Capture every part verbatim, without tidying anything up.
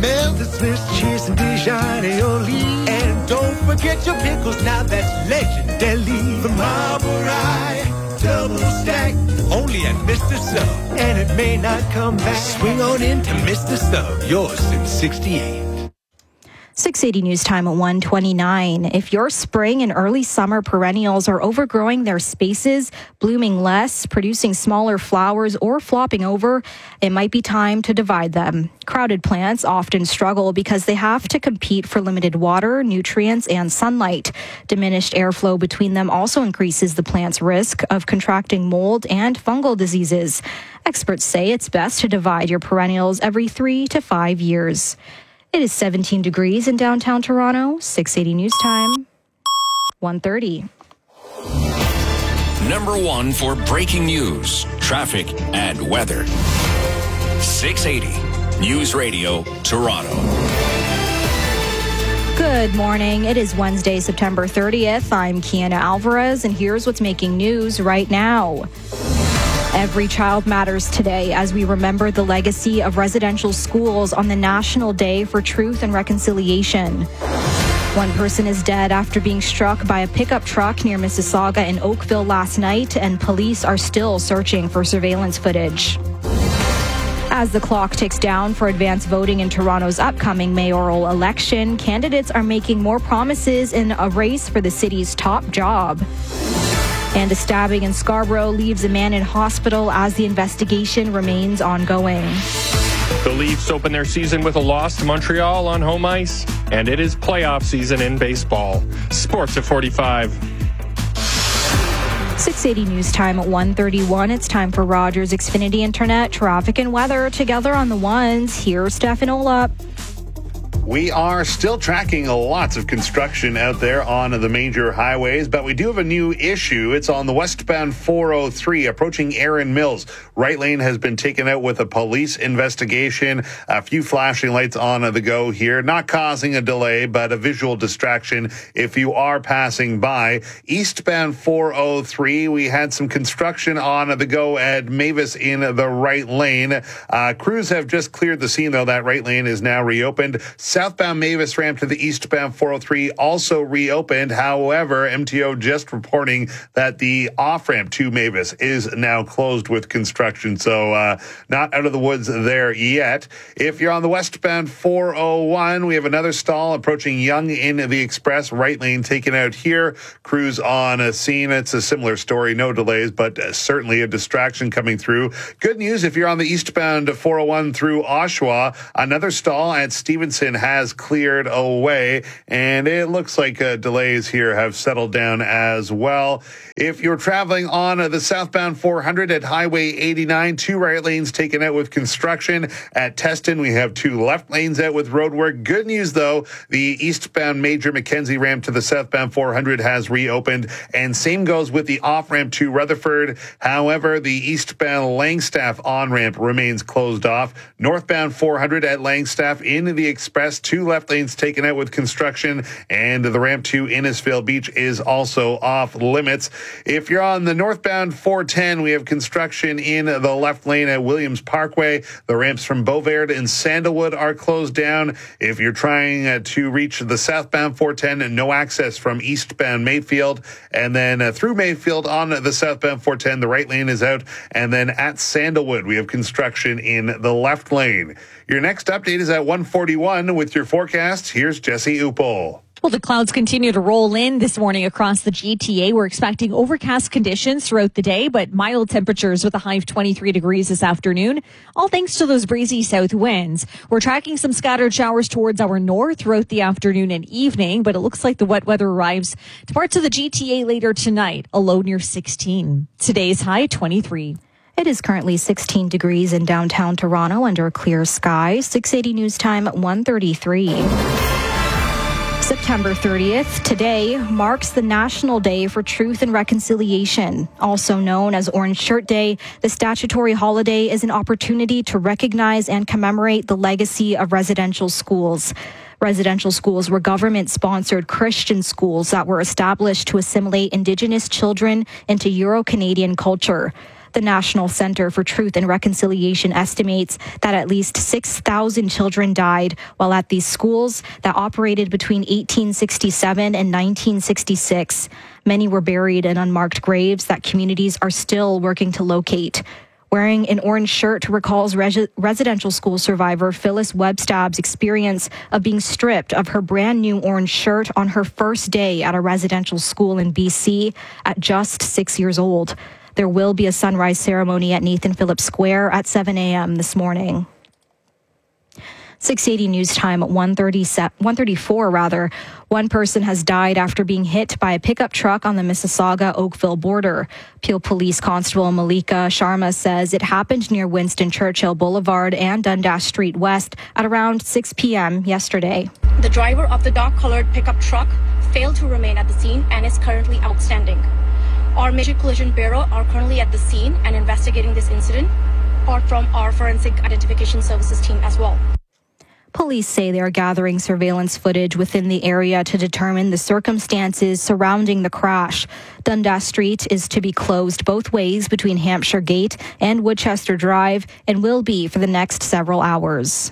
smell the Swiss cheese and Dijon aioli. And don't forget your pickles, now that's legendary. The Marble Rye double stack, only at Mister Sub. And it may not come back. Swing on into Mister Sub, yours since sixty-eight. six eighty News Time at one twenty-nine. If your spring and early summer perennials are overgrowing their spaces, blooming less, producing smaller flowers, or flopping over, it might be time to divide them. Crowded plants often struggle because they have to compete for limited water, nutrients, and sunlight. Diminished airflow between them also increases the plant's risk of contracting mold and fungal diseases. Experts say it's best to divide your perennials every three to five years. It is seventeen degrees in downtown Toronto. six eighty News Time, one thirty. Number one for breaking news, traffic, and weather. six eighty News Radio, Toronto. Good morning. It is Wednesday, September thirtieth. I'm Kiana Alvarez, and here's what's making news right now. Every child matters today as we remember the legacy of residential schools on the National Day for Truth and Reconciliation. One person is dead after being struck by a pickup truck near Mississauga in Oakville last night, and police are still searching for surveillance footage. As the clock ticks down for advance voting in Toronto's upcoming mayoral election, candidates are making more promises in a race for the city's top job. And a stabbing in Scarborough leaves a man in hospital as the investigation remains ongoing. The Leafs open their season with a loss to Montreal on home ice, and it is playoff season in baseball. Sports at forty-five. six eighty News Time at one thirty-one. It's time for Rogers Xfinity Internet, traffic and weather together on the ones. Here's Stefan Olap. We are still tracking lots of construction out there on the major highways, but we do have a new issue. It's on the westbound four oh three approaching Erin Mills. Right lane has been taken out with a police investigation. A few flashing lights on the go here, not causing a delay, but a visual distraction if you are passing by. Eastbound four oh three, we had some construction on the go at Mavis in the right lane. Uh, crews have just cleared the scene, though. That right lane is now reopened. Southbound Mavis ramp to the eastbound four oh three also reopened. However, M T O just reporting that the off-ramp to Mavis is now closed with construction. So uh, not out of the woods there yet. If you're on the westbound four oh one, we have another stall approaching Yonge in the Express. Right lane taken out here. Crews on a scene. It's a similar story. No delays, but uh, certainly a distraction coming through. Good news if you're on the eastbound four oh one through Oshawa. Another stall at Stevenson has cleared away, and it looks like uh, delays here have settled down as well. If you're traveling on uh, the southbound four hundred at Highway eighty-nine, two right lanes taken out with construction. At Teston, we have two left lanes out with road work. Good news, though, the eastbound Major Mackenzie ramp to the southbound four hundred has reopened, and same goes with the off-ramp to Rutherford. However, the eastbound Langstaff on-ramp remains closed off. Northbound four hundred at Langstaff in the Express, two left lanes taken out with construction, and the ramp to Innisfail Beach is also off limits. If you're on the northbound four ten, we have construction in the left lane at Williams Parkway. The ramps from Beauvert and Sandalwood are closed down. If you're trying uh, to reach the southbound four ten, no access from eastbound Mayfield. And then uh, through Mayfield on the southbound four ten, the right lane is out. And then at Sandalwood, we have construction in the left lane. Your next update is at one forty-one with your forecast. Here's Jesse Upel. Well, the clouds continue to roll in this morning across the G T A. We're expecting overcast conditions throughout the day, but mild temperatures with a high of twenty-three degrees this afternoon, all thanks to those breezy south winds. We're tracking some scattered showers towards our north throughout the afternoon and evening, but it looks like the wet weather arrives to parts of the G T A later tonight, a low near sixteen. Today's high, twenty-three. It is currently sixteen degrees in downtown Toronto under a clear sky. six eighty News Time at one thirty-three. September thirtieth, today, marks the National Day for Truth and Reconciliation. Also known as Orange Shirt Day, the statutory holiday is an opportunity to recognize and commemorate the legacy of residential schools. Residential schools were government-sponsored Christian schools that were established to assimilate Indigenous children into Euro-Canadian culture. The National Center for Truth and Reconciliation estimates that at least six thousand children died while at these schools that operated between eighteen sixty-seven and nineteen sixty-six. Many were buried in unmarked graves that communities are still working to locate. Wearing an orange shirt recalls res- residential school survivor Phyllis Webstab's experience of being stripped of her brand new orange shirt on her first day at a residential school in B C at just six years old. There will be a sunrise ceremony at Nathan Phillips Square at seven a.m. this morning. six eighty News Time at one thirty-four rather. One person has died after being hit by a pickup truck on the Mississauga-Oakville border. Peel Police Constable Malika Sharma says it happened near Winston Churchill Boulevard and Dundas Street West at around six p.m. yesterday. The driver of the dark-colored pickup truck failed to remain at the scene and is currently outstanding. Our Major Collision Bureau are currently at the scene and investigating this incident, or from our Forensic Identification Services team as well. Police say they are gathering surveillance footage within the area to determine the circumstances surrounding the crash. Dundas Street is to be closed both ways between Hampshire Gate and Woodchester Drive and will be for the next several hours.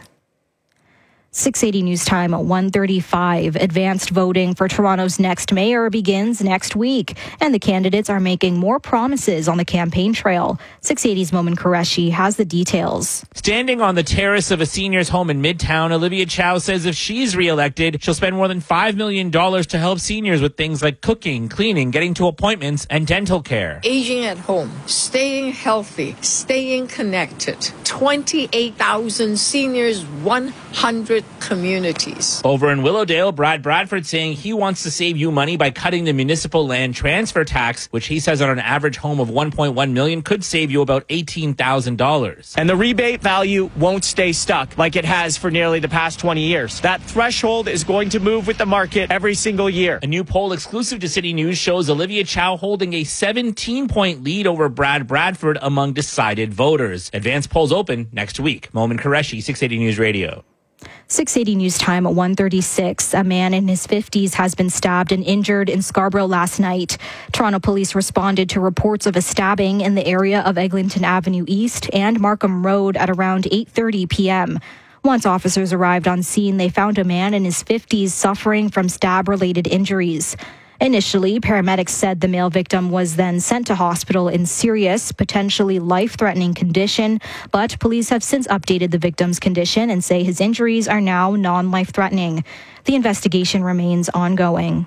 six eighty News Time at one thirty-five. Advanced voting for Toronto's next mayor begins next week, and the candidates are making more promises on the campaign trail. six eighty's Momin Qureshi has the details. Standing on the terrace of a senior's home in Midtown, Olivia Chow says if she's re-elected, she'll spend more than five million dollars to help seniors with things like cooking, cleaning, getting to appointments, and dental care. Aging at home, staying healthy, staying connected. twenty-eight thousand seniors, one hundred communities. Over in Willowdale, Brad Bradford saying he wants to save you money by cutting the municipal land transfer tax, which he says on an average home of one point one million dollars could save you about eighteen thousand dollars. And the rebate value won't stay stuck like it has for nearly the past twenty years. That threshold is going to move with the market every single year. A new poll exclusive to City News shows Olivia Chow holding a seventeen-point lead over Brad Bradford among decided voters. Advanced polls open next week. Momin Qureshi, six eighty News Radio. six eighty News Time at one thirty-six. A man in his fifties has been stabbed and injured in Scarborough last night. Toronto police responded to reports of a stabbing in the area of Eglinton Avenue East and Markham Road at around eight thirty p.m. Once officers arrived on scene, they found a man in his fifties suffering from stab-related injuries. Initially, paramedics said the male victim was then sent to hospital in serious, potentially life-threatening condition, but police have since updated the victim's condition and say his injuries are now non-life-threatening. The investigation remains ongoing.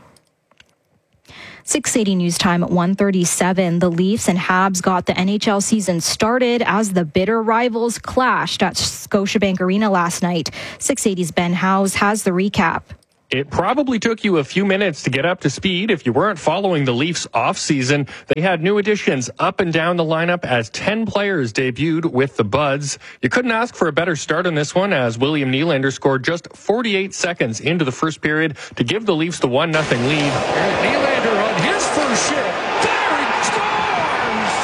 six eighty News Time at one thirty-seven. The Leafs and Habs got the N H L season started as the bitter rivals clashed at Scotiabank Arena last night. six eighty's Ben Howes has the recap. It probably took you a few minutes to get up to speed if you weren't following the Leafs offseason. They had new additions up and down the lineup as ten players debuted with the Buds. You couldn't ask for a better start on this one as William Nylander scored just forty-eight seconds into the first period to give the Leafs the one nothing lead. And Nylander on his first shift. There he scores!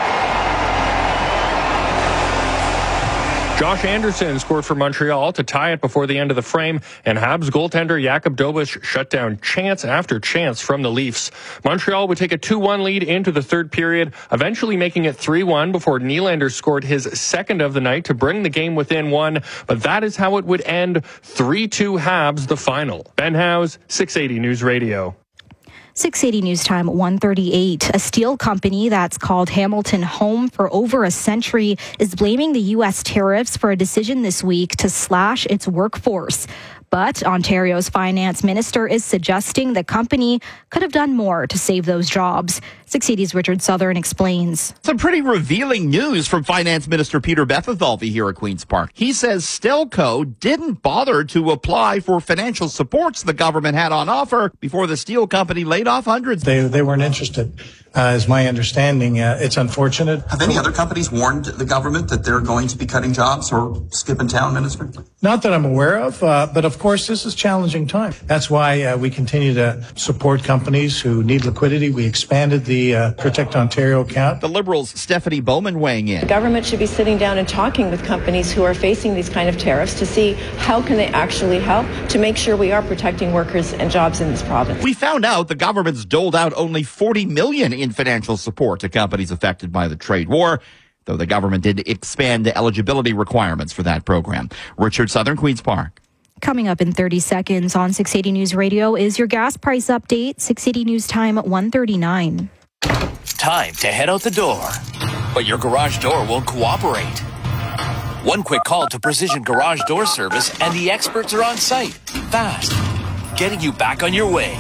Josh Anderson scored for Montreal to tie it before the end of the frame, and Habs goaltender Jakub Dobeš shut down chance after chance from the Leafs. Montreal would take a two one lead into the third period, eventually making it three one before Nylander scored his second of the night to bring the game within one, but that is how it would end. three two Habs, the final. Ben Howes, six eighty News Radio. six eighty News Time at one thirty-eight. A steel company that's called Hamilton Home for over a century is blaming the U S tariffs for a decision this week to slash its workforce. But Ontario's finance minister is suggesting the company could have done more to save those jobs. six eighty's Richard Southern explains. Some pretty revealing news from Finance Minister Peter Bethithalvey here at Queen's Park. He says Stelco didn't bother to apply for financial supports the government had on offer before the steel company laid off hundreds. They they weren't interested, uh, is my understanding. Uh, it's unfortunate. Have any other companies warned the government that they're going to be cutting jobs or skipping town, Minister? Not that I'm aware of, uh, but of course, this is a challenging time. That's why uh, we continue to support companies who need liquidity. We expanded the uh, Protect Ontario account. The Liberals' Stephanie Bowman weighing in. The government should be sitting down and talking with companies who are facing these kind of tariffs to see how can they actually help to make sure we are protecting workers and jobs in this province. We found out the government's doled out only forty million dollars in financial support to companies affected by the trade war, though the government did expand the eligibility requirements for that program. Richard Southern, Queen's Park. Coming up in thirty seconds on six eighty News Radio is your gas price update. six eighty News Time at one thirty-nine. Time to head out the door, but your garage door won't cooperate. One quick call to Precision Garage Door Service and the experts are on site, fast, getting you back on your way.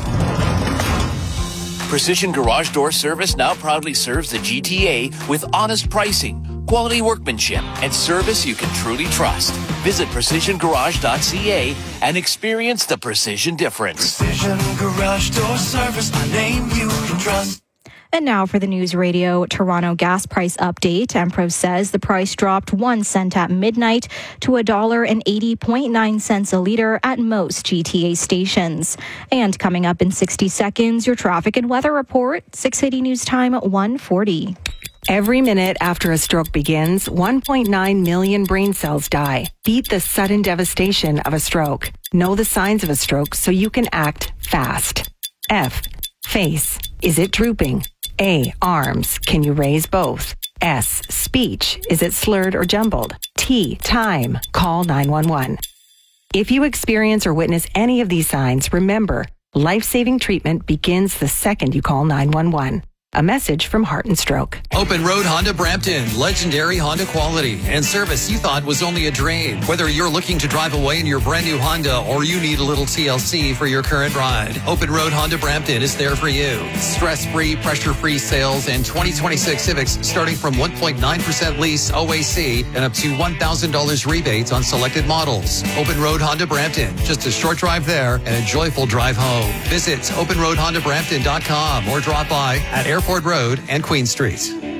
Precision Garage Door Service now proudly serves the G T A with honest pricing, quality workmanship, and service you can truly trust. Visit precision garage dot c a and experience the precision difference. Precision Garage Door Service, a name you can trust. And now for the News Radio Toronto gas price update. Empro says the price dropped one cent at midnight to one dollar and eighty point nine cents a litre at most G T A stations. And coming up in sixty seconds, your traffic and weather report. six eighty News Time at one forty. Every minute after a stroke begins, one point nine million brain cells die. Beat the sudden devastation of a stroke. Know the signs of a stroke so you can act fast. F. Face. Is it drooping? A. Arms. Can you raise both? S. Speech. Is it slurred or jumbled? T. Time. Call nine one one. If you experience or witness any of these signs, remember, life-saving treatment begins the second you call nine one one. A message from Heart and Stroke. Open Road Honda Brampton. Legendary Honda quality and service you thought was only a drain. Whether you're looking to drive away in your brand new Honda or you need a little T L C for your current ride, Open Road Honda Brampton is there for you. Stress-free, pressure-free sales and twenty twenty-six Civics starting from one point nine percent lease O A C and up to one thousand dollars rebates on selected models. Open Road Honda Brampton. Just a short drive there and a joyful drive home. Visit open road honda brampton dot com or drop by at Airport Airport Road and Queen Street.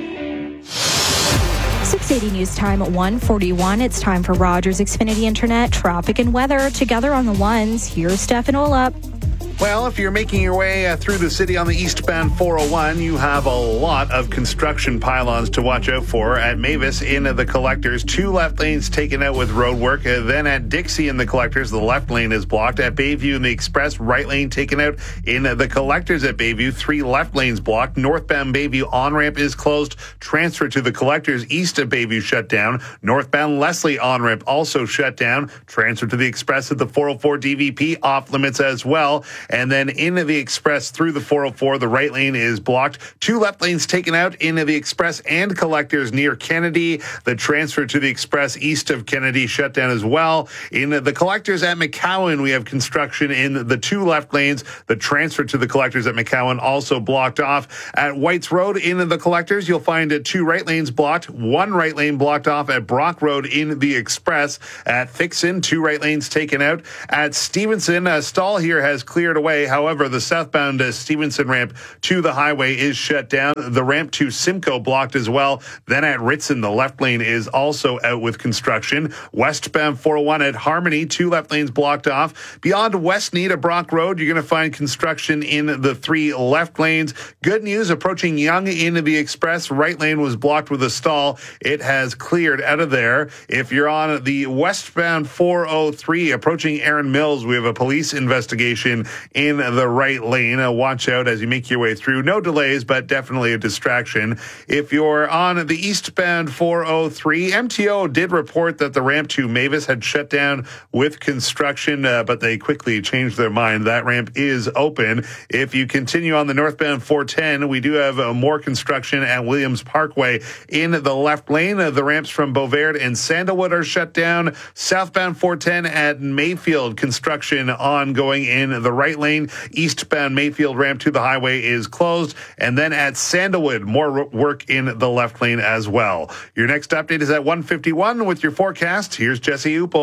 six eighty News Time at one forty-one. It's time for Rogers Xfinity Internet, traffic and weather together on the ones. Here's Stefan Olap. Well, if you're making your way uh, through the city on the eastbound four oh one, you have a lot of construction pylons to watch out for. At Mavis in the Collectors, two left lanes taken out with road work. Uh, then at Dixie in the Collectors, the left lane is blocked. At Bayview in the Express, right lane taken out. In uh, the Collectors at Bayview, three left lanes blocked. Northbound Bayview on-ramp is closed. Transfer to the Collectors east of Bayview shut down. Northbound Leslie on-ramp also shut down. Transfer to the Express at the four oh four D V P off limits as well. And then into the Express through the four oh four, the right lane is blocked. Two left lanes taken out into the Express and Collectors near Kennedy. The transfer to the Express east of Kennedy shut down as well. In the Collectors at McCowan, we have construction in the two left lanes. The transfer to the Collectors at McCowan also blocked off. At Whites Road in the Collectors, you'll find two right lanes blocked, one right lane blocked off at Brock Road in the Express. At Thixon, two right lanes taken out. At Stevenson, a stall here has cleared away. However, the southbound uh, Stevenson ramp to the highway is shut down. The ramp to Simcoe blocked as well. Then at Ritson, the left lane is also out with construction. Westbound four oh one at Harmony, two left lanes blocked off. Beyond Westmead at Brock Road, you're going to find construction in the three left lanes. Good news, approaching Yonge into the Express, right lane was blocked with a stall. It has cleared out of there. If you're on the westbound four oh three approaching Erin Mills, we have a police investigation in the right lane. Uh, watch out as you make your way through. No delays, but definitely a distraction. If you're on the eastbound four oh three, M T O did report that the ramp to Mavis had shut down with construction, uh, but they quickly changed their mind. That ramp is open. If you continue on the northbound four ten, we do have uh, more construction at Williams Parkway in the left lane. Uh, the ramps from Beauvert and Sandalwood are shut down. Southbound four ten at Mayfield, construction ongoing in the right lane. Eastbound Mayfield ramp to the highway is closed. And then at Sandalwood, more work in the left lane as well. Your next update is at one fifty-one with your forecast. Here's Jesse Upel.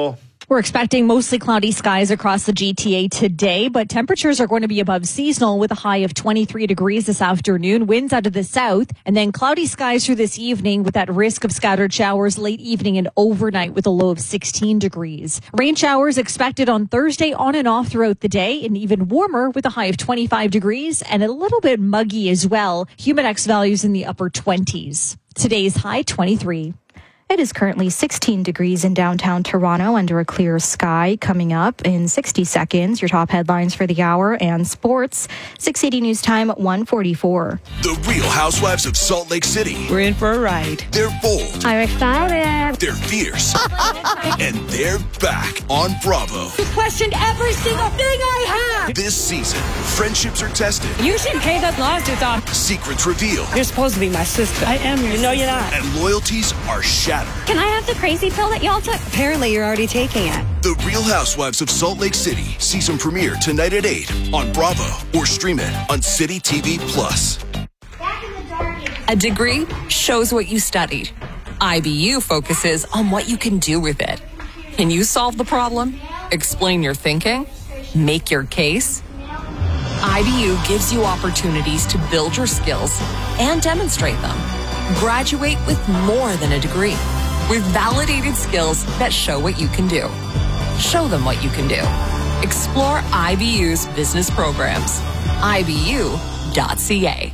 We're expecting mostly cloudy skies across the G T A today, but temperatures are going to be above seasonal with a high of twenty-three degrees this afternoon, winds out of the south, and then cloudy skies through this evening with that risk of scattered showers late evening and overnight with a low of sixteen degrees. Rain showers expected on Thursday on and off throughout the day, and even warmer with a high of twenty-five degrees and a little bit muggy as well. Humidex values in the upper twenties. Today's high twenty-three. It is currently sixteen degrees in downtown Toronto under a clear sky. Coming up in sixty seconds, your top headlines for the hour and sports. six eighty News Time, one forty-four. The Real Housewives of Salt Lake City. We're in for a ride. They're bold. I'm excited. They're fierce. And they're back on Bravo. You questioned every single thing I have. This season, friendships are tested. You should pay that lawsuit off. Secrets revealed. You're supposed to be my sister. I am your You know you're not. And loyalties are shattered. Can I have the crazy pill that y'all took? Apparently you're already taking it. The Real Housewives of Salt Lake City. Season premiere tonight at eight on Bravo or stream it on City T V Plus. A degree shows what you studied. I B U focuses on what you can do with it. Can you solve the problem? Explain your thinking? Make your case? I B U gives you opportunities to build your skills and demonstrate them. Graduate with more than a degree, with validated skills that show what you can do. Show them what you can do. Explore I B U's business programs. I B U dot C A.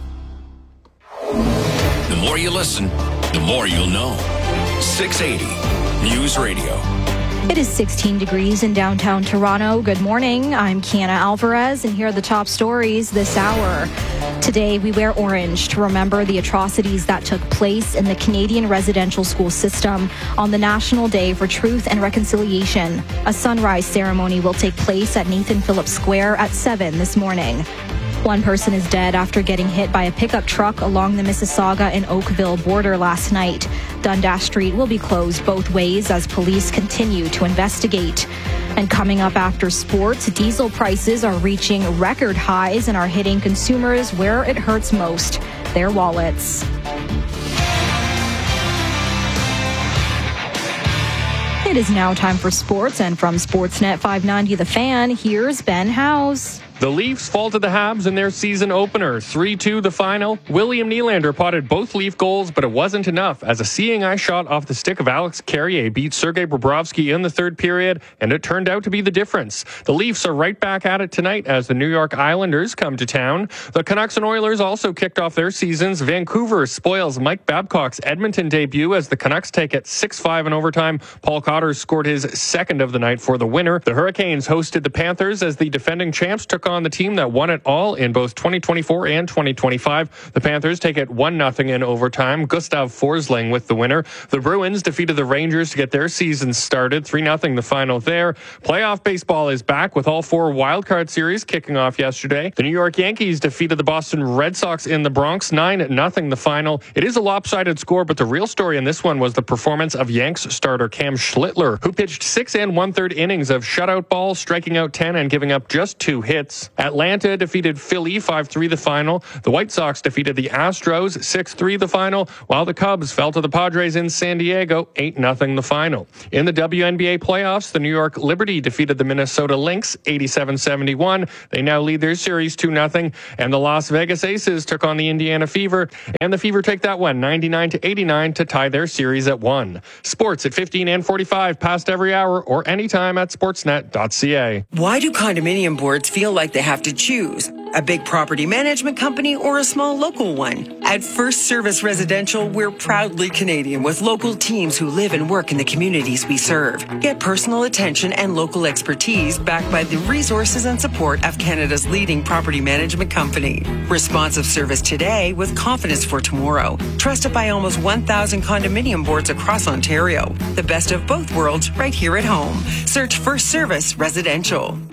The more you listen, the more you'll know. six eighty News Radio. It is sixteen degrees in downtown Toronto. Good morning. I'm Kiana Alvarez, and here are the top stories this hour. Today, we wear orange to remember the atrocities that took place in the Canadian residential school system on the National Day for Truth and Reconciliation. A sunrise ceremony will take place at Nathan Phillips Square at seven this morning. One person is dead after getting hit by a pickup truck along the Mississauga and Oakville border last night. Dundas Street will be closed both ways as police continue to investigate. And coming up after sports, diesel prices are reaching record highs and are hitting consumers where it hurts most, their wallets. It is now time for sports, and from Sportsnet five ninety The Fan, here's Ben House. The Leafs fall to the Habs in their season opener, three two the final. William Nylander potted both Leaf goals, but it wasn't enough as a seeing eye shot off the stick of Alex Carrier beat Sergei Bobrovsky in the third period, and it turned out to be the difference. The Leafs are right back at it tonight as the New York Islanders come to town. The Canucks and Oilers also kicked off their seasons. Vancouver spoils Mike Babcock's Edmonton debut as the Canucks take it six five in overtime. Paul Cotter scored his second of the night for the winner. The Hurricanes hosted the Panthers as the defending champs took on the team that won it all in both twenty twenty-four and twenty twenty-five. The Panthers take it one nothing in overtime. Gustav Forsling with the winner. The Bruins defeated the Rangers to get their season started. three nothing the final there. Playoff baseball is back with all four wildcard series kicking off yesterday. The New York Yankees defeated the Boston Red Sox in the Bronx. nine nothing the final. It is a lopsided score, but the real story in this one was the performance of Yanks starter Cam Schlittler, who pitched six and one-third innings of shutout ball, striking out ten and giving up just two hits. Atlanta defeated Philly five three the final. The White Sox defeated the Astros six three the final, while the Cubs fell to the Padres in San Diego eight nothing the final. In the W N B A playoffs, the New York Liberty defeated the Minnesota Lynx eighty-seven seventy-one. They now lead their series two nothing, and the Las Vegas Aces took on the Indiana Fever, and the Fever take that one ninety-nine to eighty-nine to tie their series at one. Sports at fifteen and forty-five past every hour or anytime at sportsnet dot c a. Why do condominium boards feel like they have to choose? A big property management company or a small local one? At First Service Residential, we're proudly Canadian with local teams who live and work in the communities we serve. Get personal attention and local expertise backed by the resources and support of Canada's leading property management company. Responsive service today with confidence for tomorrow. Trusted by almost one thousand condominium boards across Ontario. The best of both worlds right here at home. Search First Service Residential. Hi.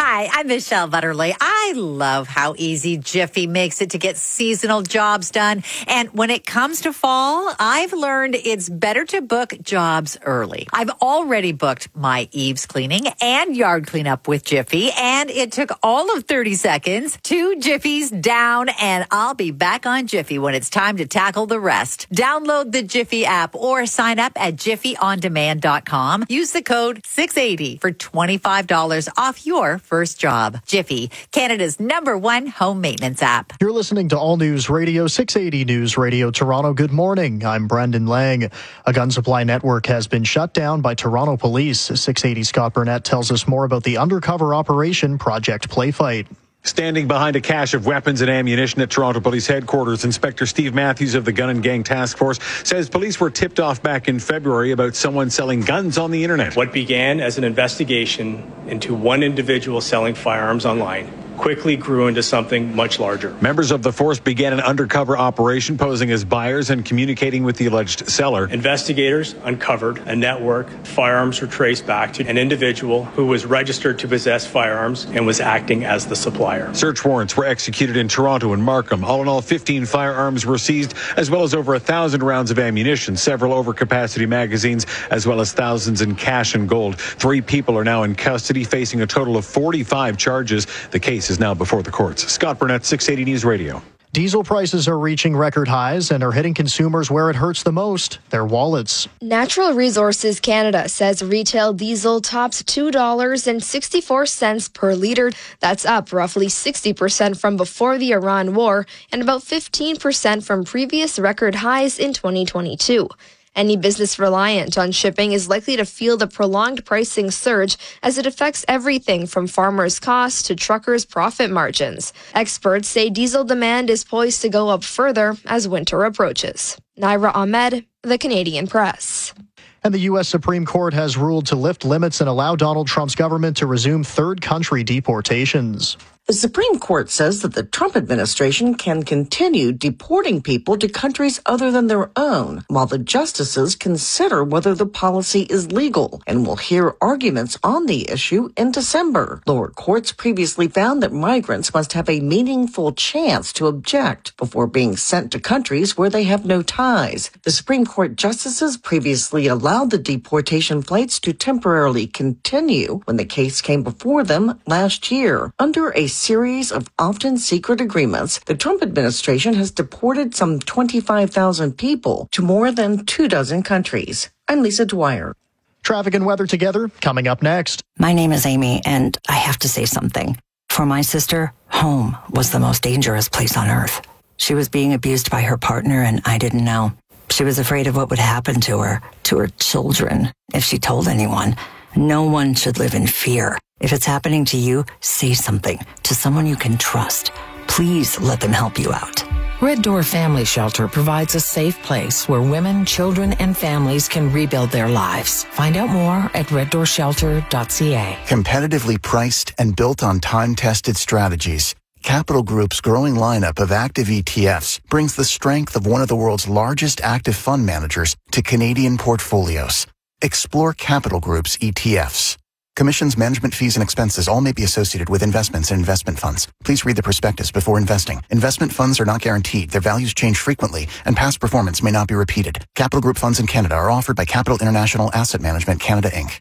Hi, I'm Michelle Butterly. I love how easy Jiffy makes it to get seasonal jobs done. And when it comes to fall, I've learned it's better to book jobs early. I've already booked my eaves cleaning and yard cleanup with Jiffy, and it took all of thirty seconds. Two Jiffies down, and I'll be back on Jiffy when it's time to tackle the rest. Download the Jiffy app or sign up at jiffy on demand dot com. Use the code six eighty for twenty-five dollars off your first job. Jiffy, Canada's number one home maintenance app. You're listening to All News Radio, six eighty News Radio Toronto. Good morning. I'm Brendan Lang. A gun supply network has been shut down by Toronto police. six eighty Scott Burnett tells us more about the undercover operation Project Playfight. Standing behind a cache of weapons and ammunition at Toronto Police Headquarters, Inspector Steve Matthews of the Gun and Gang Task Force says police were tipped off back in February about someone selling guns on the internet. What began as an investigation into one individual selling firearms online quickly grew into something much larger. Members of the force began an undercover operation posing as buyers and communicating with the alleged seller. Investigators uncovered a network. Firearms were traced back to an individual who was registered to possess firearms and was acting as the supplier. Search warrants were executed in Toronto and Markham. All in all, fifteen firearms were seized, as well as over a thousand rounds of ammunition, several overcapacity magazines, as well as thousands in cash and gold. Three people are now in custody, facing a total of forty-five charges. The case is now before the courts. Scott Burnett, six eighty News Radio. Diesel prices are reaching record highs and are hitting consumers where it hurts the most, their wallets. Natural Resources Canada says retail diesel tops two dollars and sixty-four cents per litre. That's up roughly sixty percent from before the Iran war and about fifteen percent from previous record highs in twenty twenty-two. Any business reliant on shipping is likely to feel the prolonged pricing surge as it affects everything from farmers' costs to truckers' profit margins. Experts say diesel demand is poised to go up further as winter approaches. Naira Ahmed, The Canadian Press. And the U S Supreme Court has ruled to lift limits and allow Donald Trump's government to resume third country deportations. The Supreme Court says that the Trump administration can continue deporting people to countries other than their own, while the justices consider whether the policy is legal, and will hear arguments on the issue in December. Lower courts previously found that migrants must have a meaningful chance to object before being sent to countries where they have no ties. The Supreme Court justices previously allowed the deportation flights to temporarily continue when the case came before them last year. Under a series of often secret agreements, the Trump administration has deported some twenty-five thousand people to more than two dozen countries. I'm Lisa Dwyer. Traffic and weather together, coming up next. My name is Amy, and I have to say something. For my sister, home was the most dangerous place on earth. She was being abused by her partner, and I didn't know. She was afraid of what would happen to her, to her children, if she told anyone. No one should live in fear. If it's happening to you, say something to someone you can trust. Please let them help you out. Red Door Family Shelter provides a safe place where women, children, and families can rebuild their lives. Find out more at red door shelter dot c a. Competitively priced and built on time-tested strategies, Capital Group's growing lineup of active E T Fs brings the strength of one of the world's largest active fund managers to Canadian portfolios. Explore Capital Group's E T Fs. Commissions, management fees, and expenses all may be associated with investments and investment funds. Please read the prospectus before investing. Investment funds are not guaranteed. Their values change frequently, and past performance may not be repeated. Capital Group funds in Canada are offered by Capital International Asset Management Canada, Incorporated.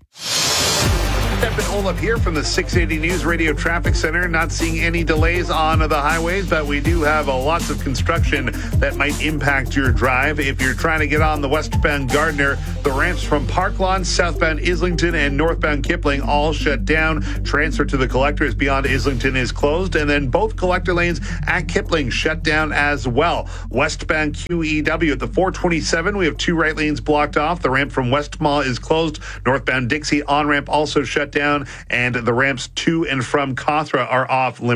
Step and Olaf here from the six eighty News Radio Traffic Center. Not seeing any delays on the highways, but we do have uh, lots of construction that might impact your drive. If you're trying to get on the westbound Gardiner, the ramps from Park Lawn, southbound Islington, and northbound Kipling all shut down. Transfer to the collectors beyond Islington is closed, and then both collector lanes at Kipling shut down as well. Westbound Q E W at the four twenty-seven, we have two right lanes blocked off. The ramp from West Mall is closed. Northbound Dixie on-ramp also shut down, and the ramps to and from Cawthra are off limits.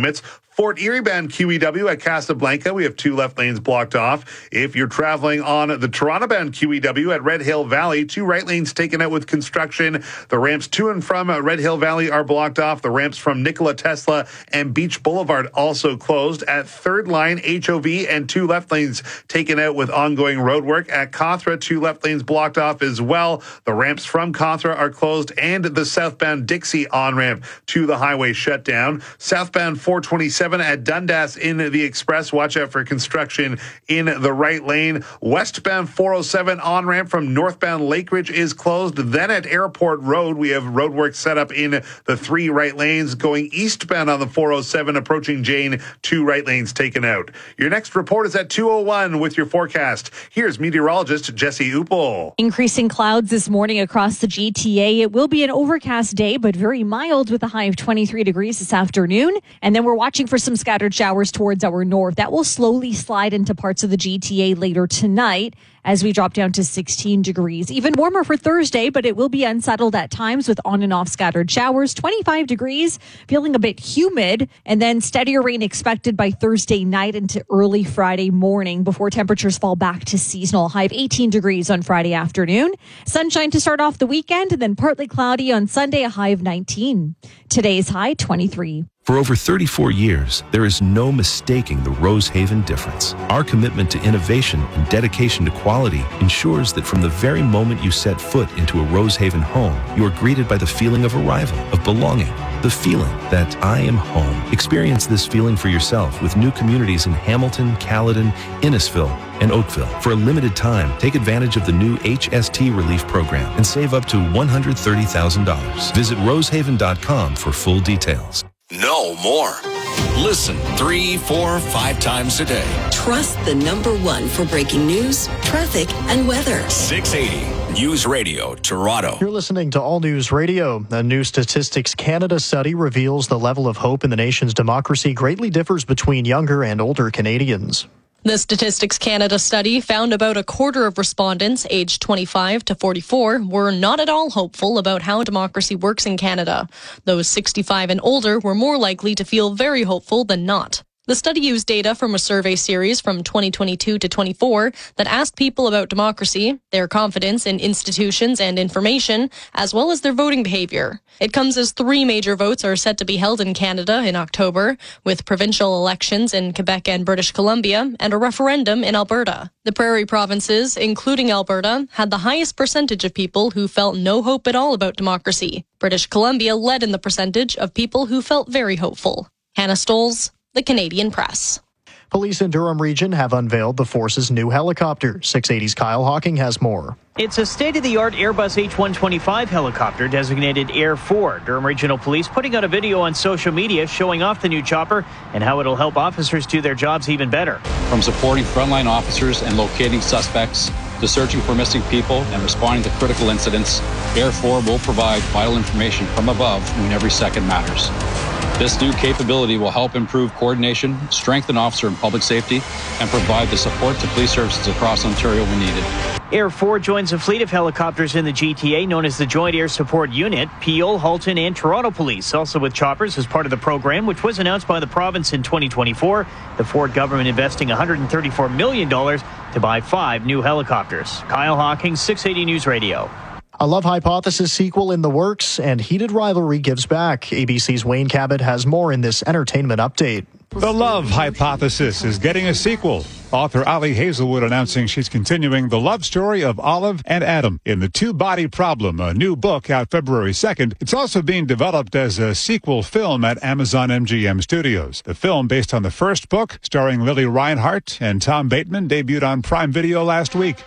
Fort Erie bound Q E W at Casablanca, we have two left lanes blocked off. If you're traveling on the Toronto bound Q E W at Red Hill Valley, two right lanes taken out with construction. The ramps to and from Red Hill Valley are blocked off. The ramps from Nikola Tesla and Beach Boulevard also closed. At Third Line, H O V and two left lanes taken out with ongoing road work. At Cawthra, two left lanes blocked off as well. The ramps from Cawthra are closed, and the southbound Dixie on-ramp to the highway shut down. Southbound four twenty-seven at Dundas in the express. Watch out for construction in the right lane. Westbound four oh seven on-ramp from northbound Lakeridge is closed. Then at Airport Road, we have roadwork set up in the three right lanes. Going eastbound on the four oh seven, approaching Jane, two right lanes taken out. Your next report is at two oh one with your forecast. Here's meteorologist Jesse Uppel. Increasing clouds this morning across the G T A. It will be an overcast day, but very mild with a high of twenty-three degrees this afternoon. And then we're watching for some scattered showers towards our north. That will slowly slide into parts of the G T A later tonight as we drop down to sixteen degrees. Even warmer for Thursday, but it will be unsettled at times with on and off scattered showers. twenty-five degrees, feeling a bit humid, and then steadier rain expected by Thursday night into early Friday morning before temperatures fall back to seasonal. High of eighteen degrees on Friday afternoon. Sunshine to start off the weekend, and then partly cloudy on Sunday, a high of nineteen. Today's high, twenty-three. For over thirty-four years, there is no mistaking the Rosehaven difference. Our commitment to innovation and dedication to quality ensures that from the very moment you set foot into a Rosehaven home, you are greeted by the feeling of arrival, of belonging, the feeling that I am home. Experience this feeling for yourself with new communities in Hamilton, Caledon, Innisfil, and Oakville. For a limited time, take advantage of the new H S T Relief Program and save up to one hundred thirty thousand dollars. Visit rosehaven dot com for full details. Know more. Listen three, four, five times a day. Trust the number one for breaking news, traffic, and weather. six eighty News Radio, Toronto. You're listening to All News Radio. A new Statistics Canada study reveals the level of hope in the nation's democracy greatly differs between younger and older Canadians. The Statistics Canada study found about a quarter of respondents aged twenty-five to forty-four were not at all hopeful about how democracy works in Canada. Those sixty-five and older were more likely to feel very hopeful than not. The study used data from a survey series from twenty twenty-two to twenty-four that asked people about democracy, their confidence in institutions and information, as well as their voting behavior. It comes as three major votes are set to be held in Canada in October, with provincial elections in Quebec and British Columbia, and a referendum in Alberta. The prairie provinces, including Alberta, had the highest percentage of people who felt no hope at all about democracy. British Columbia led in the percentage of people who felt very hopeful. Hannah Stoles, The Canadian Press. Police in Durham Region have unveiled the force's new helicopter. six eighty's Kyle Hawking has more. It's a state-of-the-art Airbus H one twenty-five helicopter designated Air four. Durham Regional Police putting out a video on social media showing off the new chopper and how it'll help officers do their jobs even better. From supporting frontline officers and locating suspects to searching for missing people and responding to critical incidents, Air four will provide vital information from above when every second matters. This new capability will help improve coordination, strengthen officer and public safety, and provide the support to police services across Ontario when needed. Air four joins a fleet of helicopters in the G T A known as the Joint Air Support Unit. Peel, Halton, and Toronto Police also with choppers as part of the program, which was announced by the province in twenty twenty-four. The Ford government investing one hundred thirty-four million dollars to buy five new helicopters. Kyle Hawking, six eighty News Radio. A Love Hypothesis sequel in the works, and heated rivalry gives back. A B C's Wayne Cabot has more in this entertainment update. The Love Hypothesis is getting a sequel. Author Ali Hazelwood announcing she's continuing the love story of Olive and Adam in The Two-Body Problem, a new book out February second. It's also being developed as a sequel film at Amazon M G M Studios. The film, based on the first book, starring Lily Reinhart and Tom Bateman, debuted on Prime Video last week.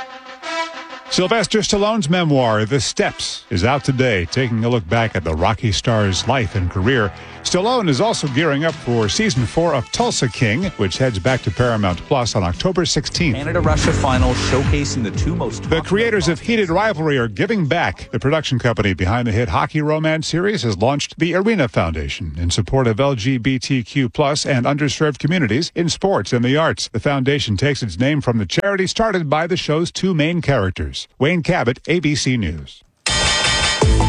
Sylvester Stallone's memoir, The Steps, is out today, taking a look back at the Rocky star's life and career. Stallone is also gearing up for season four of Tulsa King, which heads back to Paramount Plus on October sixteenth. Canada-Russia final showcasing the two most... The creators of Heated Rivalry are giving back. The production company behind the hit hockey romance series has launched the Arena Foundation in support of L G B T Q plus and underserved communities in sports and the arts. The foundation takes its name from the charity started by the show's two main characters. Wayne Cabot, A B C News.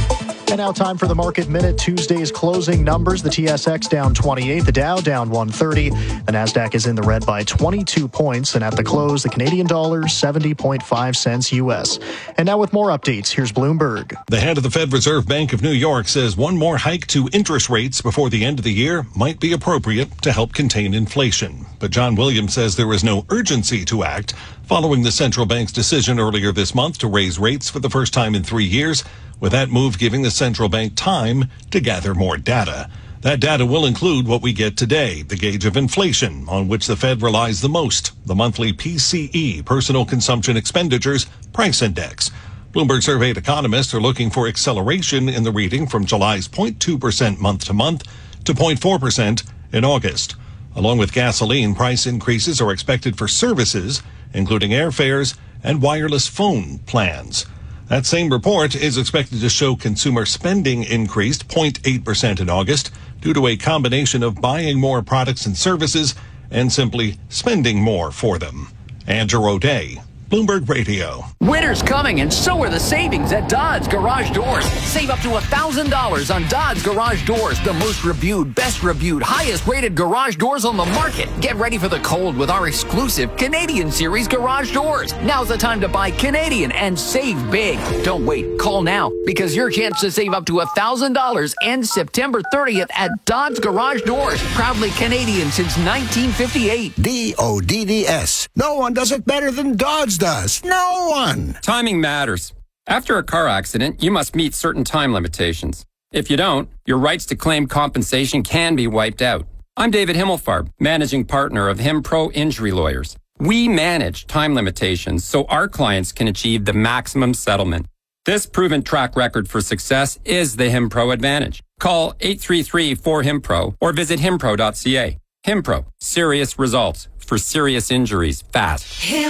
And now time for the Market Minute. Tuesday's closing numbers. The T S X down twenty-eight, the Dow down one thirty. The Nasdaq is in the red by twenty-two points. And at the close, the Canadian dollar seventy point five cents U S. And now with more updates, here's Bloomberg. The head of the Fed Reserve Bank of New York says one more hike to interest rates before the end of the year might be appropriate to help contain inflation. But John Williams says there is no urgency to act following the central bank's decision earlier this month to raise rates for the first time in three years, with that move giving the central bank time to gather more data. That data will include what we get today, the gauge of inflation, on which the Fed relies the most, the monthly P C E, Personal Consumption Expenditures Price Index. Bloomberg surveyed economists are looking for acceleration in the reading from July's zero point two percent month-to-month to zero point four percent in August. Along with gasoline, price increases are expected for services, including airfares and wireless phone plans. That same report is expected to show consumer spending increased zero point eight percent in August due to a combination of buying more products and services and simply spending more for them. Andrew O'Day, Bloomberg Radio. Winter's coming, and so are the savings at Dodds Garage Doors. Save up to one thousand dollars on Dodds Garage Doors, the most reviewed, best reviewed, highest rated garage doors on the market. Get ready for the cold with our exclusive Canadian Series garage doors. Now's the time to buy Canadian and save big. Don't wait. Call now, because your chance to save up to one thousand dollars ends September thirtieth at Dodds Garage Doors. Proudly Canadian since nineteen fifty-eight. D O D D S. No one does it better than Dodds does. No one. Timing matters. After a car accident, you must meet certain time limitations. If you don't, your rights to claim compensation can be wiped out. I'm David Himmelfarb, managing partner of HimPro Injury Lawyers. We manage time limitations so our clients can achieve the maximum settlement. This proven track record for success is the HimPro advantage. Call eight three three, four, HIMPRO or visit himpro dot c a. HimPro, serious results for serious injuries fast.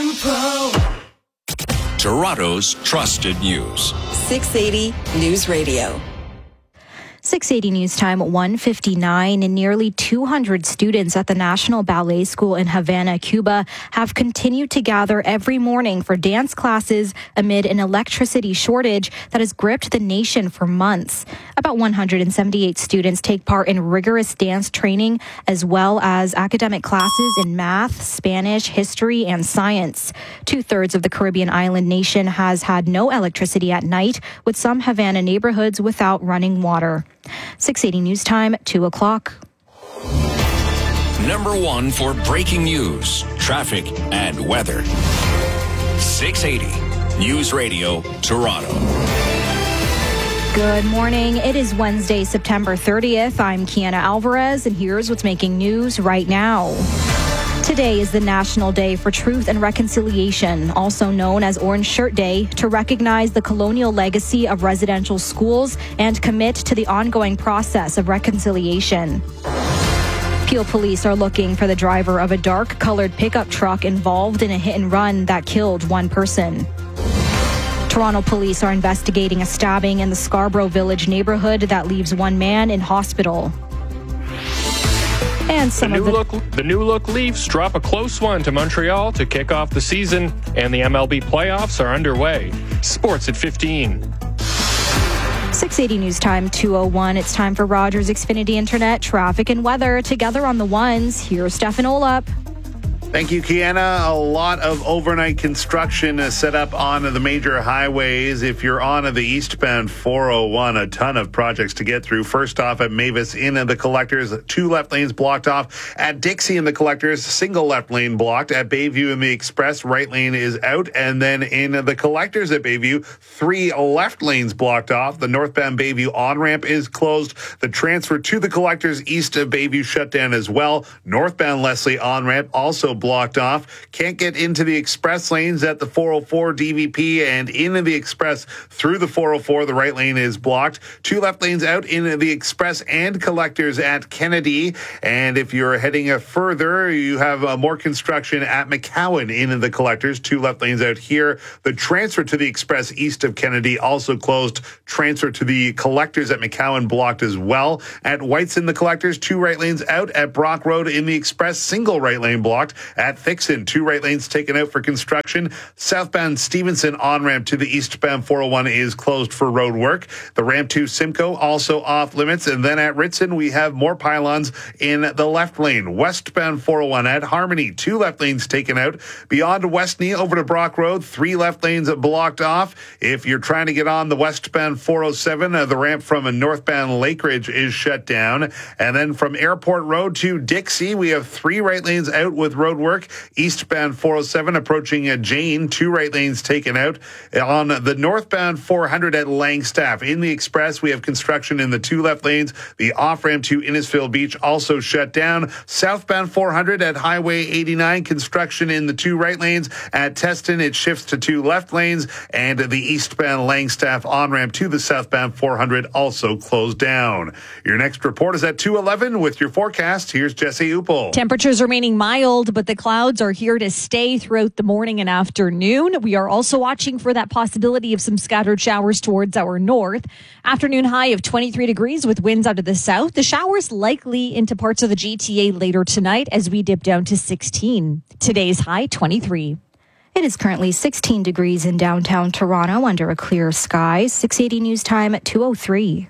HimPro. Toronto's trusted news. six eighty News Radio. six eighty News Time, one fifty-nine, and nearly two hundred students at the National Ballet School in Havana, Cuba, have continued to gather every morning for dance classes amid an electricity shortage that has gripped the nation for months. About one hundred seventy-eight students take part in rigorous dance training, as well as academic classes in math, Spanish, history, and science. Two-thirds of the Caribbean island nation has had no electricity at night, with some Havana neighborhoods without running water. six eighty News Time, two o'clock. Number one for breaking news, traffic, and weather. six eighty News Radio, Toronto. Good morning. It is Wednesday, September thirtieth. I'm Kiana Alvarez, and here's what's making news right now. Today is the National Day for Truth and Reconciliation, also known as Orange Shirt Day, to recognize the colonial legacy of residential schools and commit to the ongoing process of reconciliation. Peel police are looking for the driver of a dark-colored pickup truck involved in a hit-and-run that killed one person. Toronto police are investigating a stabbing in the Scarborough Village neighborhood that leaves one man in hospital. And some the new of the... look, the new look Leafs drop a close one to Montreal to kick off the season, and the M L B playoffs are underway. Sports at fifteen. six eighty News Time, two oh one. It's time for Rogers Xfinity Internet, traffic and weather. Together on the ones, here's Stefan Olap. Thank you, Kiana. A lot of overnight construction uh, set up on the major highways. If you're on the eastbound four oh one, a ton of projects to get through. First off, at Mavis in the collectors, two left lanes blocked off. At Dixie in the collectors, single left lane blocked. At Bayview in the express, right lane is out. And then in the collectors at Bayview, three left lanes blocked off. The northbound Bayview on-ramp is closed. The transfer to the collectors east of Bayview shut down as well. Northbound Leslie on-ramp also blocked off. Can't get into the express lanes at the four oh four D V P and into the express through the four oh four. The right lane is blocked. Two left lanes out in the express and collectors at Kennedy. And if you're heading further, you have uh, more construction at McCowan in the collectors. Two left lanes out here. The transfer to the express east of Kennedy also closed. Transfer to the collectors at McCowan blocked as well. At White's in the collectors, two right lanes out. At Brock Road in the express, single right lane blocked. at Thixon. Two right lanes taken out for construction. Southbound Stevenson on-ramp to the eastbound four oh one is closed for road work. The ramp to Simcoe also off limits. And then at Ritson, we have more pylons in the left lane. Westbound four oh one at Harmony, two left lanes taken out. Beyond Westney over to Brock Road, three left lanes blocked off. If you're trying to get on the westbound four oh seven, uh, the ramp from a northbound Lake Ridge is shut down. And then from Airport Road to Dixie, we have three right lanes out with road work. Eastbound four oh seven approaching uh, Jane, two right lanes taken out. On the northbound four hundred at Langstaff. In the express, we have construction in the two left lanes. The off-ramp to Innisfil Beach also shut down. Southbound four hundred at Highway eighty-nine, construction in the two right lanes. At Teston, it shifts to two left lanes. And the eastbound Langstaff on-ramp to the southbound four hundred also closed down. Your next report is at two eleven with your forecast. Here's Jesse Upel. Temperatures remaining mild, but the clouds are here to stay throughout the morning and afternoon. We are also watching for that possibility of some scattered showers towards our north. Afternoon high of twenty-three degrees with winds out of the south. The showers likely into parts of the G T A later tonight as we dip down to sixteen. Today's high, twenty-three. It is currently sixteen degrees in downtown Toronto under a clear sky. six eighty News Time at two oh three.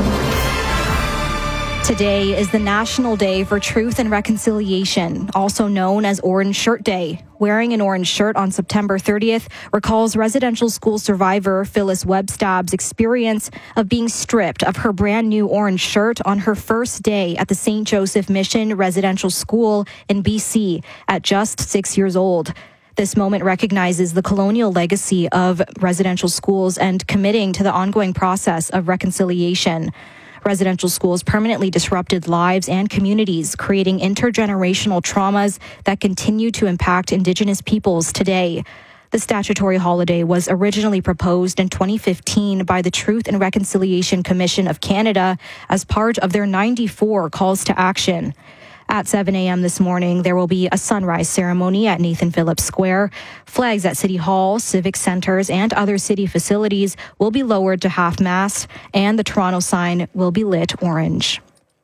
Today is the National Day for Truth and Reconciliation, also known as Orange Shirt Day. Wearing an orange shirt on September thirtieth recalls residential school survivor Phyllis Webstab's experience of being stripped of her brand new orange shirt on her first day at the Saint Joseph Mission Residential School in B C at just six years old. This moment recognizes the colonial legacy of residential schools and committing to the ongoing process of reconciliation. Residential schools permanently disrupted lives and communities, creating intergenerational traumas that continue to impact Indigenous peoples today. The statutory holiday was originally proposed in twenty fifteen by the Truth and Reconciliation Commission of Canada as part of their ninety-four calls to action. At seven a.m. this morning, there will be a sunrise ceremony at Nathan Phillips Square. Flags at City Hall, civic centers, and other city facilities will be lowered to half-mast, and the Toronto sign will be lit orange.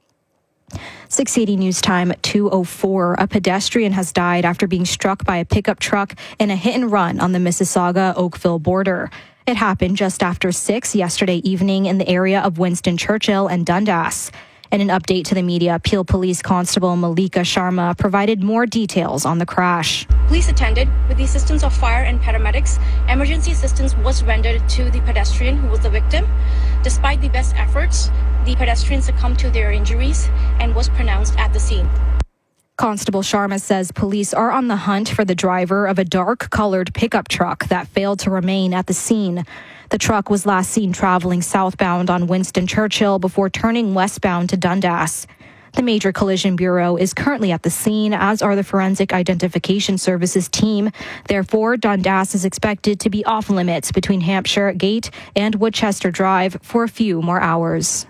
six eighty News Time at two oh four. A pedestrian has died after being struck by a pickup truck in a hit-and-run on the Mississauga-Oakville border. It happened just after six yesterday evening in the area of Winston Churchill and Dundas. In an update to the media, Peel Police Constable Malika Sharma provided more details on the crash. Police attended with the assistance of fire and paramedics. Emergency assistance was rendered to the pedestrian who was the victim. Despite the best efforts, the pedestrian succumbed to their injuries and was pronounced at the scene. Constable Sharma says police are on the hunt for the driver of a dark-colored pickup truck that failed to remain at the scene. The truck was last seen traveling southbound on Winston Churchill before turning westbound to Dundas. The Major Collision Bureau is currently at the scene, as are the Forensic Identification Services team. Therefore, Dundas is expected to be off limits between Hampshire Gate and Woodchester Drive for a few more hours.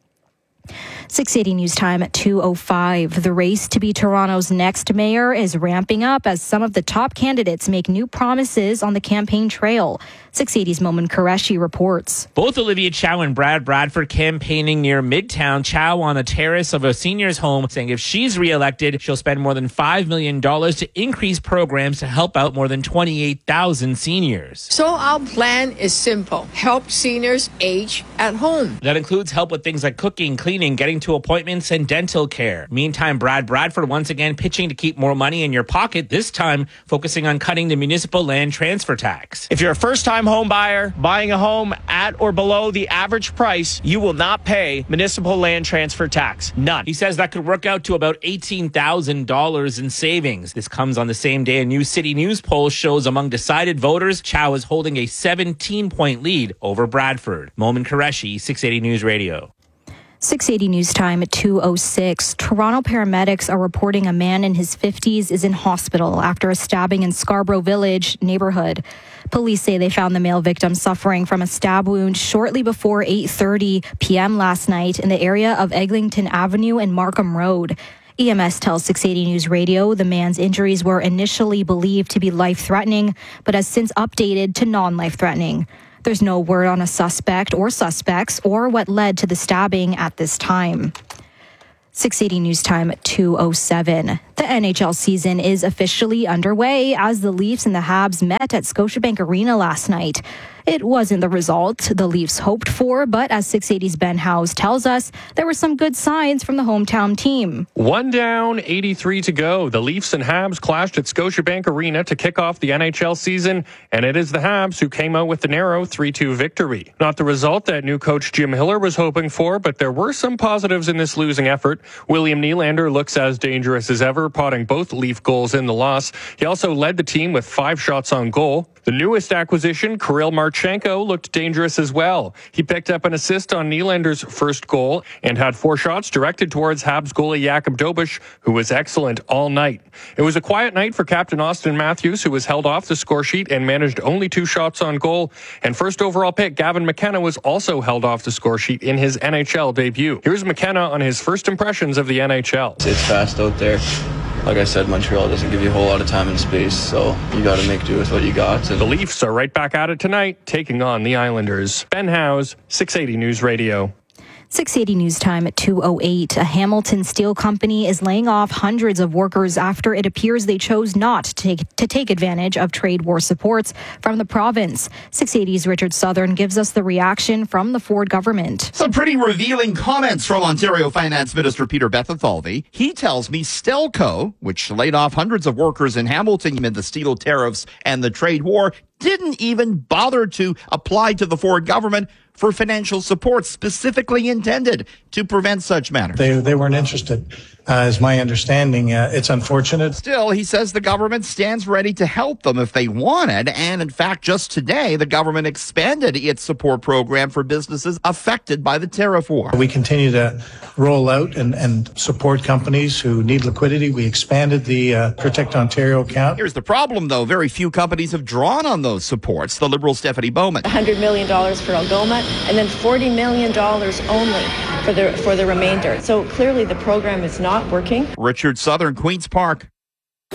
six eighty News Time at two oh five. The race to be Toronto's next mayor is ramping up as some of the top candidates make new promises on the campaign trail. six eighty's Momin Qureshi reports. Both Olivia Chow and Brad Bradford campaigning near Midtown. Chow on a terrace of a senior's home, saying if she's reelected, she'll spend more than five million dollars to increase programs to help out more than twenty-eight thousand seniors. So our plan is simple. Help seniors age at home. That includes help with things like cooking, cleaning, getting to appointments, and dental care. Meantime, Brad Bradford once again pitching to keep more money in your pocket, this time focusing on cutting the municipal land transfer tax. If you're a first-time home buyer buying a home at or below the average price, you will not pay municipal land transfer tax. None. He says that could work out to about eighteen thousand dollars in savings. This comes on the same day a new City News poll shows among decided voters, Chow is holding a seventeen-point lead over Bradford. Momin Qureshi, six eighty News Radio. six eighty News Time at two oh six. Toronto paramedics are reporting a man in his fifties is in hospital after a stabbing in Scarborough Village neighborhood. Police say they found the male victim suffering from a stab wound shortly before eight thirty p.m. last night in the area of Eglinton Avenue and Markham Road. E M S tells six eighty News Radio the man's injuries were initially believed to be life-threatening, but has since updated to non-life-threatening. There's no word on a suspect or suspects or what led to the stabbing at this time. six eighty News Time at two oh seven. The N H L season is officially underway as the Leafs and the Habs met at Scotiabank Arena last night. It wasn't the result the Leafs hoped for, but as six eighty's Ben Howes tells us, there were some good signs from the hometown team. One down, eighty-three to go. The Leafs and Habs clashed at Scotiabank Arena to kick off the N H L season, and it is the Habs who came out with the narrow three two victory. Not the result that new coach Jim Hiller was hoping for, but there were some positives in this losing effort. William Nylander looks as dangerous as ever, potting both Leaf goals in the loss. He also led the team with five shots on goal. The newest acquisition, Kirill Marchenko, looked dangerous as well. He picked up an assist on Nylander's first goal and had four shots directed towards Habs goalie Jakub Dobeš, who was excellent all night. It was a quiet night for Captain Austin Matthews, who was held off the score sheet and managed only two shots on goal. And first overall pick, Gavin McKenna, was also held off the score sheet in his N H L debut. Here's McKenna on his first impressions of the N H L. It's fast out there. Like I said, Montreal doesn't give you a whole lot of time and space, so you got to make do with what you got. And the Leafs are right back at it tonight, taking on the Islanders. Ben Howes, six eighty News Radio. six eighty News Time at two oh eight. A Hamilton Steel company is laying off hundreds of workers after it appears they chose not to take, to take advantage of trade war supports from the province. six eighty's Richard Southern gives us the reaction from the Ford government. Some pretty revealing comments from Ontario Finance Minister Peter Bethithaldy. He tells me Stelco, which laid off hundreds of workers in Hamilton amid the steel tariffs and the trade war, didn't even bother to apply to the Ford government for financial support specifically intended to prevent such matters. They, they weren't interested, uh, is my understanding. Uh, it's unfortunate. Still, he says the government stands ready to help them if they wanted. And in fact, just today, the government expanded its support program for businesses affected by the tariff war. We continue to roll out and, and support companies who need liquidity. We expanded the uh, Protect Ontario account. Here's the problem, though. Very few companies have drawn on those supports. The Liberal Stephanie Bowman. one hundred million dollars for Algoma, and then forty million dollars only for the for the remainder. So clearly the program is not working. Richard Southern, Queen's Park.